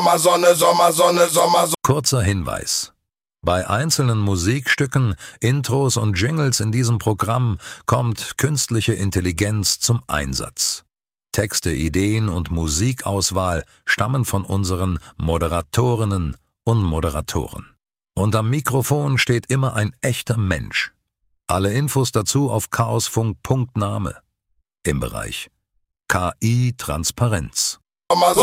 Sommersonne, Sommersonne, Sommersonne. Kurzer Hinweis. Bei einzelnen Musikstücken, Intros und Jingles in diesem Programm kommt künstliche Intelligenz zum Einsatz. Texte, Ideen und Musikauswahl stammen von unseren Moderatorinnen und Moderatoren. Und am Mikrofon steht immer ein echter Mensch. Alle Infos dazu auf chaosfunk.name im Bereich KI Transparenz.